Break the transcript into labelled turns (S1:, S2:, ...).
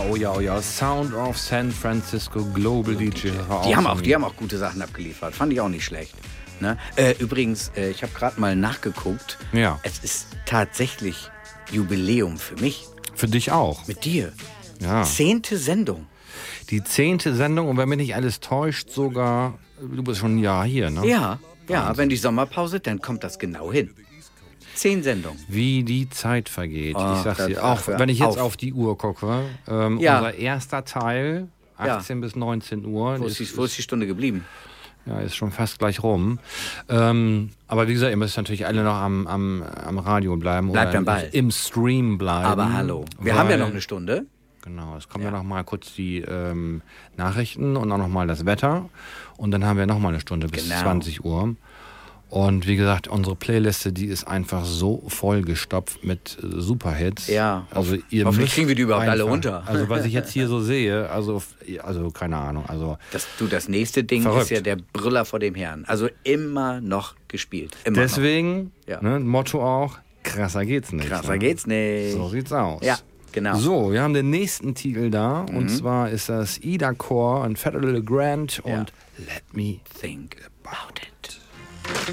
S1: oh ja. Sound of San Francisco Global DJ.
S2: Die haben auch gute Sachen abgeliefert. Fand ich auch nicht schlecht. Ne? Übrigens, ich habe gerade mal nachgeguckt.
S1: Ja.
S2: Es ist tatsächlich Jubiläum für mich.
S1: Für dich auch.
S2: Mit dir.
S1: Ja.
S2: 10. Sendung.
S1: Die 10. Sendung und wenn mich nicht alles täuscht, sogar, du bist schon ein Jahr hier, ne?
S2: Ja, wenn die Sommerpause, dann kommt das genau hin. 10 Sendungen.
S1: Wie die Zeit vergeht.
S2: Oh,
S1: ich sag's dir,
S2: auch
S1: wenn ich jetzt auf die Uhr gucke, unser erster Teil, 18 bis 19 Uhr.
S2: Wo ist die Stunde geblieben?
S1: Ja, ist schon fast gleich rum. Aber wie gesagt, ihr müsst natürlich alle noch am Radio bleiben.
S2: Bleibt am Ball.
S1: Im Stream bleiben.
S2: Aber hallo, wir haben ja noch eine Stunde.
S1: Genau, es kommen ja noch mal kurz die Nachrichten und auch noch mal das Wetter. Und dann haben wir noch mal eine Stunde bis 20 Uhr. Und wie gesagt, unsere Playliste, die ist einfach so vollgestopft mit Superhits.
S2: Ja,
S1: also
S2: hoffentlich kriegen wir die überhaupt alle runter.
S1: Also was ich jetzt hier so sehe, also keine Ahnung. Also
S2: das nächste Ding
S1: verrückt.
S2: ist ja der Brüller vor dem Herrn. Also immer noch gespielt. Immer
S1: Deswegen,
S2: noch.
S1: Motto auch, krasser geht's nicht.
S2: Krasser geht's nicht.
S1: So sieht's aus.
S2: Ja, genau.
S1: So, wir haben den nächsten Titel da. Und zwar ist das Ida Core und Federal Grant und Let Me
S2: Think about it.